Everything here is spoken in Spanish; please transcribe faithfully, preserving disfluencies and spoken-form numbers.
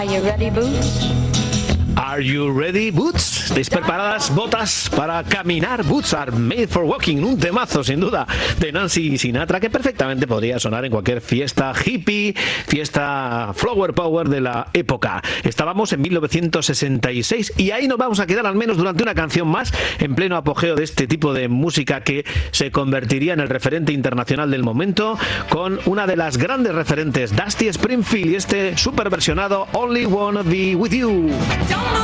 Are you ready, Boots? Are you ready, Boots? ¿Estáis preparadas, botas, para caminar? Boots are made for walking. Un temazo, sin duda, de Nancy Sinatra, que perfectamente podría sonar en cualquier fiesta hippie, fiesta flower power de la época. Estábamos en mil novecientos sesenta y seis y ahí nos vamos a quedar al menos durante una canción más, en pleno apogeo de este tipo de música que se convertiría en el referente internacional del momento, con una de las grandes referentes, Dusty Springfield, y este super versionado Only Wanna Be With You.